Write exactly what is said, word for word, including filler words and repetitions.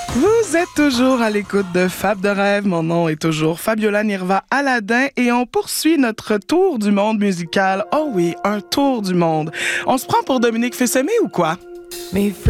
Vous êtes toujours à l'écoute de Fab de rêve. Mon nom est toujours Fabiola Nirva Aladin et on poursuit notre tour du monde musical. Oh oui, un tour du monde. On se prend pour Dominique Fils-Aimé ou quoi? Mais